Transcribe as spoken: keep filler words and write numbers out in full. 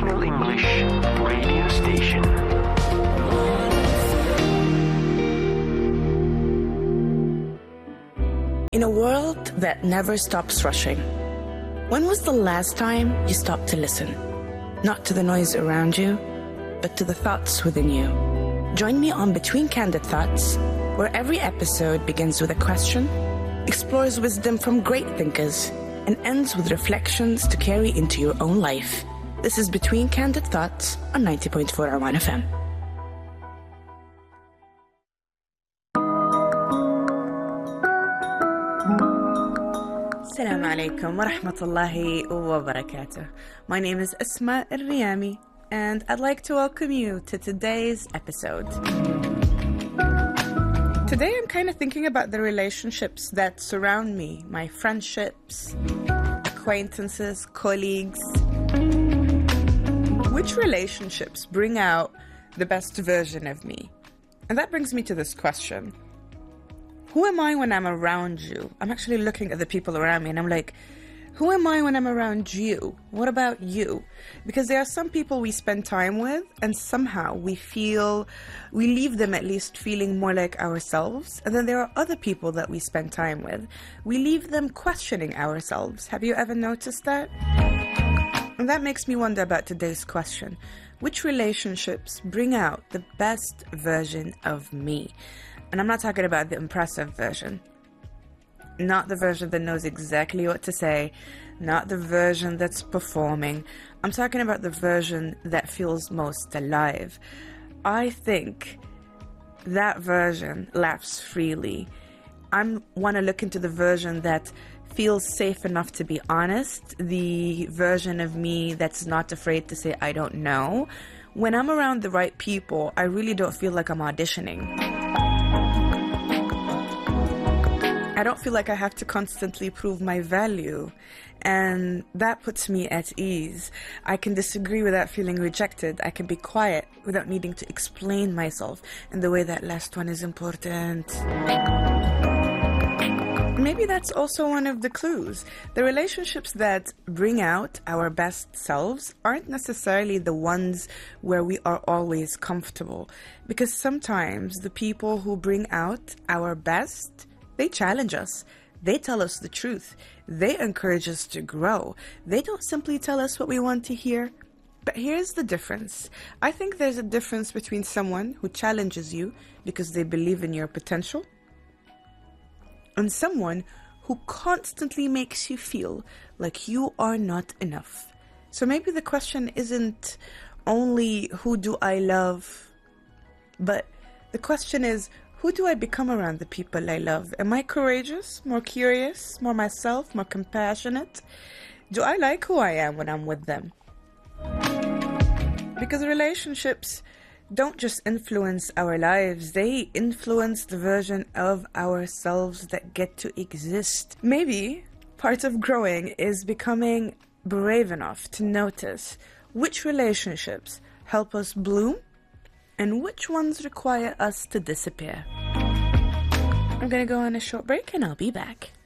International English Radio Station. In a world that never stops rushing, when was the last time you stopped to listen? Not to the noise around you, but to the thoughts within you. Join me on Between Candid Thoughts, where every episode begins with a question, explores wisdom from great thinkers, and ends with reflections to carry into your own life. This is Between Candid Thoughts on ninety point four Arwan F M. Assalamu alaikum wa rahmatullahi wa barakatuh. My name is Asma Al-Riyami, and I'd like to welcome you to today's episode. Today I'm kind of thinking about the relationships that surround me, my friendships, acquaintances, colleagues. Which relationships bring out the best version of me? And that brings me to this question. Who am I when I'm around you? I'm actually looking at the people around me and I'm like, who am I when I'm around you? What about you? Because there are some people we spend time with and somehow we feel, we leave them at least feeling more like ourselves. And then there are other people that we spend time with. We leave them questioning ourselves. Have you ever noticed that? And that makes me wonder about today's question. Which relationships bring out the best version of me? And I'm not talking about the impressive version. Not the version that knows exactly what to say. Not the version that's performing. I'm talking about the version that feels most alive. I think that version laughs freely. I want to look into the version that feels safe enough to be honest. The version of me that's not afraid to say I don't know. When I'm around the right people, I really don't feel like I'm auditioning. I don't feel like I have to constantly prove my value, and that puts me at ease. I can disagree without feeling rejected. I can be quiet without needing to explain myself in the way that last one is important. Maybe that's also one of the clues. The relationships that bring out our best selves aren't necessarily the ones where we are always comfortable, because sometimes the people who bring out our best, they challenge us. They tell us the truth. They encourage us to grow. They don't simply tell us what we want to hear. But here's the difference. I think there's a difference between someone who challenges you because they believe in your potential and someone who constantly makes you feel like you are not enough. So maybe the question isn't only who do I love, but the question is, who do I become around the people I love? Am I courageous, more curious, more myself, more compassionate? Do I like who I am when I'm with them? Because relationships don't just influence our lives, they influence the version of ourselves that get to exist. Maybe part of growing is becoming brave enough to notice which relationships help us bloom and which ones require us to disappear. I'm gonna go on a short break and I'll be back.